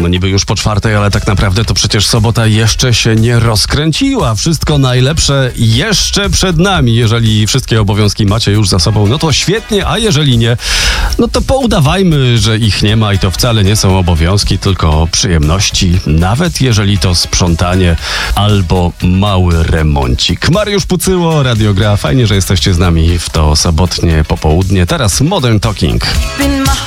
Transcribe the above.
No niby już po 4, ale tak naprawdę to przecież sobota jeszcze się nie rozkręciła. Wszystko najlepsze jeszcze przed nami. Jeżeli wszystkie obowiązki macie już za sobą, no to świetnie, a jeżeli nie, no to poudawajmy, że ich nie ma i to wcale nie są obowiązki, tylko przyjemności, nawet jeżeli to sprzątanie albo mały remoncik. Mariusz Pucyło, Radio Gra. Fajnie, że jesteście z nami w to sobotnie popołudnie. Teraz Modern Talking.